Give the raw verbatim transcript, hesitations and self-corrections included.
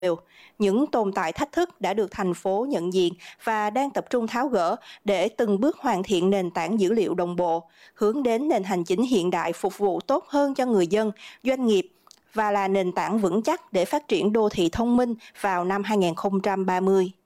Những tồn tại thách thức đã được thành phố nhận diện và đang tập trung tháo gỡ để từng bước hoàn thiện nền tảng dữ liệu đồng bộ, hướng đến nền hành chính hiện đại phục vụ tốt hơn cho người dân, doanh nghiệp và là nền tảng vững chắc để phát triển đô thị thông minh vào năm hai nghìn không trăm ba mươi.